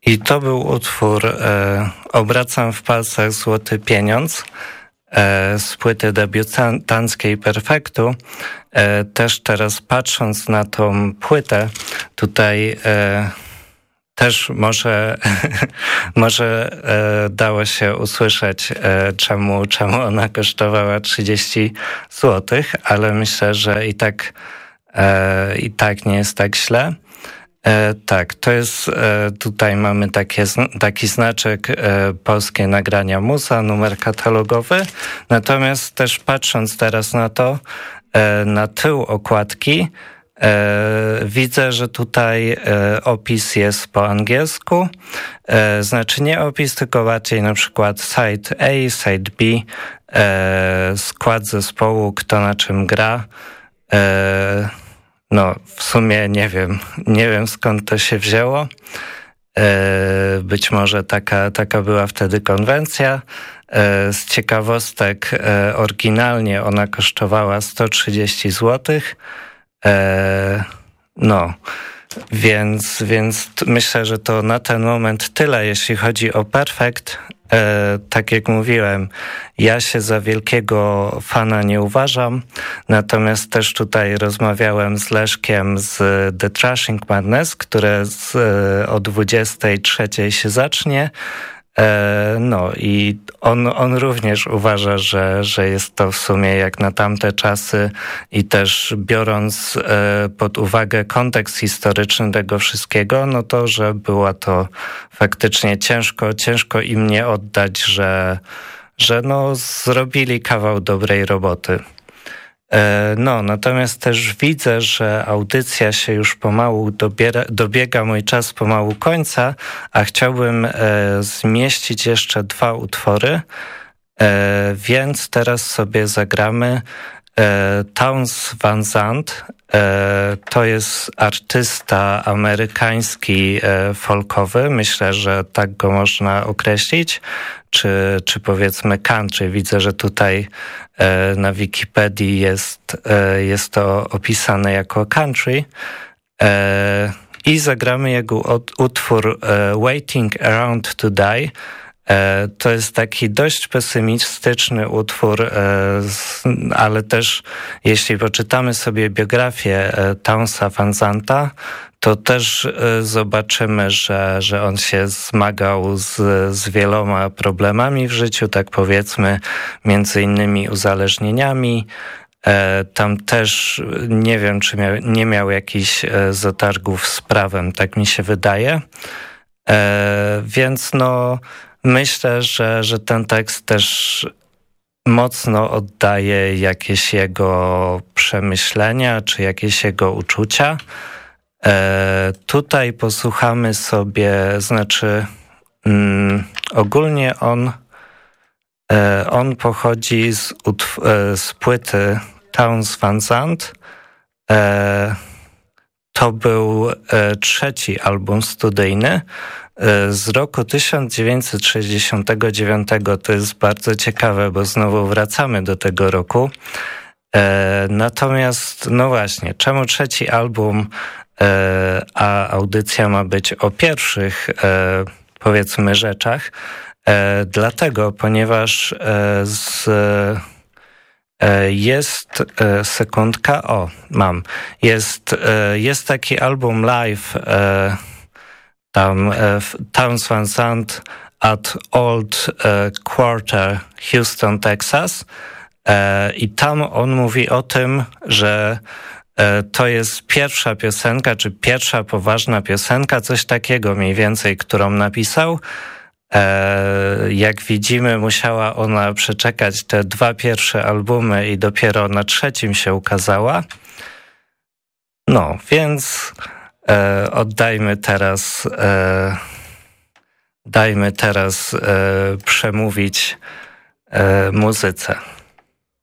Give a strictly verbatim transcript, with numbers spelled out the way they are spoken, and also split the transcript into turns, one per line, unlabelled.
I to był utwór e, Obracam w palcach złoty pieniądz e, z płyty debiutanckiej Perfektu. E, też teraz patrząc na tą płytę, tutaj e, też może, może e, dało się usłyszeć, e, czemu, czemu ona kosztowała trzydzieści złotych, ale myślę, że i tak, e, i tak nie jest tak źle. E, tak, to jest, e, tutaj mamy takie, taki znaczek e, Polskie Nagrania Muza, numer katalogowy. Natomiast też patrząc teraz na to, e, na tył okładki, e, widzę, że tutaj e, opis jest po angielsku. E, znaczy nie opis, tylko bardziej na przykład side A, side B, e, skład zespołu, kto na czym gra. E, No, w sumie nie wiem, nie wiem skąd to się wzięło. E, być może taka, taka była wtedy konwencja. E, z ciekawostek, e, oryginalnie ona kosztowała sto trzydzieści złotych. E, no, więc, więc t- myślę, że to na ten moment tyle, jeśli chodzi o Perfekt. E, tak jak mówiłem, ja się za wielkiego fana nie uważam, natomiast też tutaj rozmawiałem z Leszkiem z The Trashing Madness, które z, e, o dwudziestej trzeciej się zacznie. E, no i on, on również uważa, że, że jest to w sumie jak na tamte czasy i też biorąc e, pod uwagę kontekst historyczny tego wszystkiego, no to, że była to faktycznie ciężko, ciężko im nie oddać, że, że no zrobili kawał dobrej roboty. No, natomiast też widzę, że audycja się już pomału dobiera, dobiega mój czas pomału końca, a chciałbym e, zmieścić jeszcze dwa utwory, e, więc teraz sobie zagramy e, Townes Van Zandt. E, to jest artysta amerykański e, folkowy, myślę, że tak go można określić, czy, czy powiedzmy country. Widzę, że tutaj e, na Wikipedii jest, e, jest to opisane jako country. E, I zagramy jego od, utwór e, Waiting Around to Die. E, to jest taki dość pesymistyczny utwór, e, z, ale też jeśli poczytamy sobie biografię e, Townesa Van Zandta, to też e, zobaczymy, że, że on się zmagał z, z wieloma problemami w życiu, tak powiedzmy, między innymi uzależnieniami. E, tam też nie wiem, czy miał, nie miał jakichś e, zatargów z prawem, tak mi się wydaje. E, więc no myślę, że, że ten tekst też mocno oddaje jakieś jego przemyślenia, czy jakieś jego uczucia. E, tutaj posłuchamy sobie, znaczy mm, ogólnie on, e, on pochodzi z, utw- e, z płyty Townes Van Zandt. E, to był e, trzeci album studyjny z roku tysiąc dziewięćset sześćdziesiątego dziewiątego. To jest bardzo ciekawe, bo znowu wracamy do tego roku. E, natomiast, no właśnie, czemu trzeci album, e, a audycja ma być o pierwszych, e, powiedzmy, rzeczach? E, dlatego, ponieważ e, z, e, jest e, sekundka, o, mam, jest, e, jest taki album live, e, tam e, Townes Van Zandt at Old e, Quarter, Houston, Texas. E, I tam on mówi o tym, że e, to jest pierwsza piosenka, czy pierwsza poważna piosenka, coś takiego mniej więcej, którą napisał. E, jak widzimy, musiała ona przeczekać te dwa pierwsze albumy i dopiero na trzecim się ukazała. No, więc e, oddajmy teraz, e, dajmy teraz e, przemówić e, muzyce.